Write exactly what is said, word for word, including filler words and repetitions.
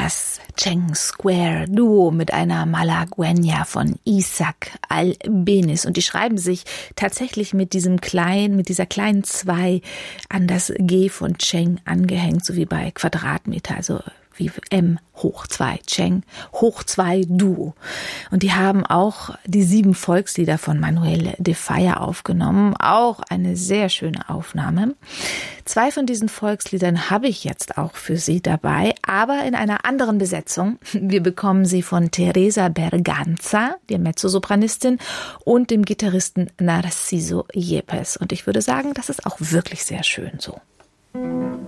das Cheng Square Duo mit einer Malagueña von Isaac Albeniz. Und die schreiben sich tatsächlich mit diesem kleinen, mit dieser kleinen zwei an das G von Cheng angehängt, so wie bei Quadratmeter, also wie M hoch zwei, Cheng hoch zwei Duo. Und die haben auch die sieben Volkslieder von Manuel de Falla aufgenommen. Auch eine sehr schöne Aufnahme. Zwei von diesen Volksliedern habe ich jetzt auch für Sie dabei, aber in einer anderen Besetzung. Wir bekommen sie von Teresa Berganza, der Mezzosopranistin, und dem Gitarristen Narciso Yepes. Und ich würde sagen, das ist auch wirklich sehr schön so.